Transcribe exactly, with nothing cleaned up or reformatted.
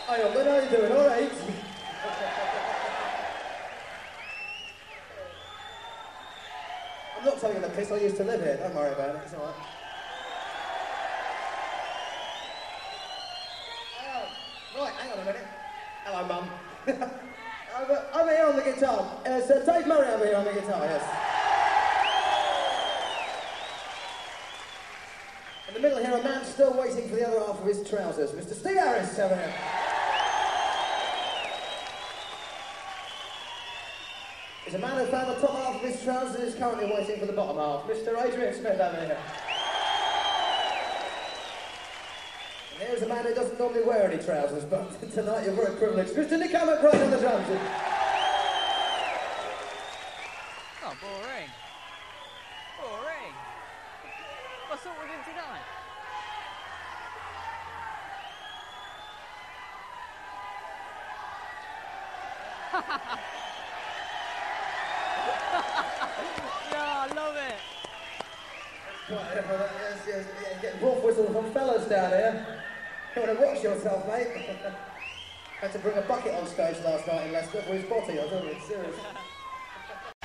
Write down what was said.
Hi, Ogden, how you doing? All right? I'm not telling you the piss, I used to live here. Don't worry about it, it's all right. Oh, right, hang on a minute. Hello, Mum. I'm, I'm here on the guitar. Uh, Sir Dave Murray, I'm here on the guitar, yes. In the middle here, a man still waiting for the other half of his trousers. Mister Steve Harris, over here. There's a man who found the top half of his trousers and is currently waiting for the bottom half. Mister Adrian Smith, over here. And here's a man who doesn't normally wear any trousers, but tonight you're very privileged. Mister Nick Hammett, right on the drums. Oh, boring. Boring. What's up with him tonight? Yeah, I love it. Quite enough of that, yes, yes, yeah, getting wolf whistles from fellas down here. You want to watch yourself, mate. Had to bring a bucket on stage last night in Leicester for his body, I don't know, it's serious.